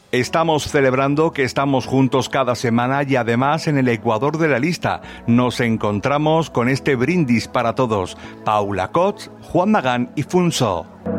Estamos celebrando que estamos juntos cada semana y además en el ecuador de la lista. Nos encontramos con este brindis para todos. Paula Cots, Juan Magán y Funso.